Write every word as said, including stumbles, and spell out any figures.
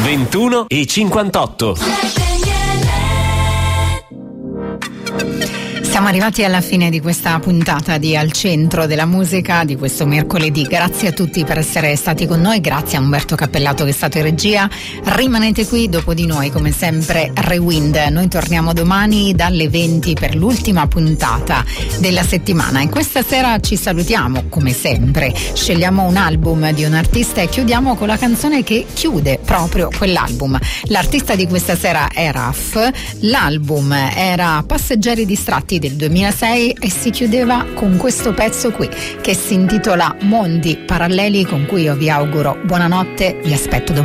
ventuno e cinquantotto. Siamo arrivati alla fine di questa puntata di Al Centro della Musica di questo mercoledì. Grazie a tutti per essere stati con noi, grazie a Umberto Cappellato che è stato in regia. Rimanete qui, dopo di noi come sempre Rewind. Noi torniamo domani dalle venti per l'ultima puntata della settimana e questa sera ci salutiamo come sempre. Scegliamo un album di un artista e chiudiamo con la canzone che chiude proprio quell'album. L'artista di questa sera è Raf, l'album era Passeggeri distratti del duemilasei e si chiudeva con questo pezzo qui che si intitola Mondi Paralleli, con cui io vi auguro buonanotte, vi aspetto domani.